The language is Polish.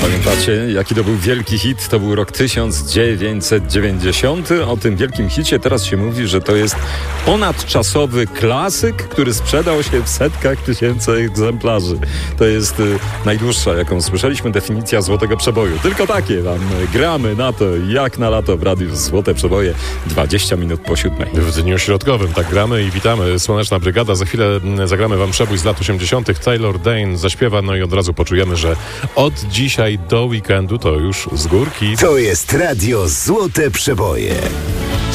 Pamiętacie, jaki to był wielki hit? To był rok 1990. O tym wielkim hicie teraz się mówi, że to jest ponadczasowy klasyk, który sprzedał się w setkach tysięcy egzemplarzy. To jest najdłuższa, jaką słyszeliśmy, definicja Złotego Przeboju. Tylko takie wam gramy na to, jak na lato w radiu Złote Przeboje, 20 minut po 7. W dniu środkowym tak gramy i witamy. Słoneczna Brygada. Za chwilę zagramy wam przebój z lat 80. Taylor Dayne zaśpiewa, no i od razu poczujemy, że od dzisiaj do weekendu to już z górki. To jest radio Złote Przeboje.